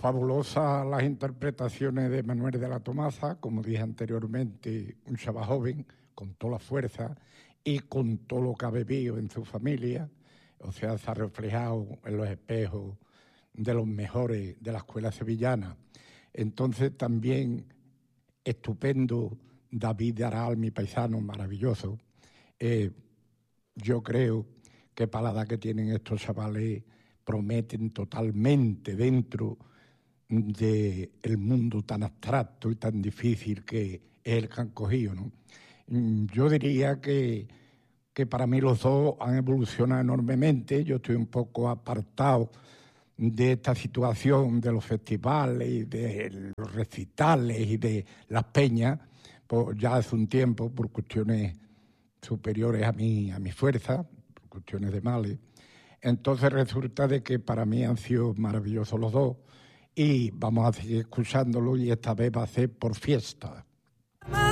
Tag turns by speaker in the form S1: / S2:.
S1: Fabulosas las interpretaciones de Manuel de la Tomaza, como dije anteriormente, un chaval joven, con toda la fuerza y con todo lo que ha bebido en su familia, o sea, se ha reflejado en los espejos de los mejores de la escuela sevillana. Entonces también estupendo David de Aral, mi paisano, maravilloso. Yo creo que para la edad que tienen estos chavales prometen totalmente dentro del mundo tan abstracto y tan difícil que es el que han cogido, ¿no? Yo diría que para mí los dos han evolucionado enormemente. Yo estoy un poco apartado de esta situación de los festivales y de los recitales y de las peñas, pues ya hace un tiempo, por cuestiones superiores a mi fuerza, por cuestiones de males. Entonces resulta de que para mí han sido maravillosos los dos y vamos a seguir escuchándolo y esta vez va a ser por fiesta.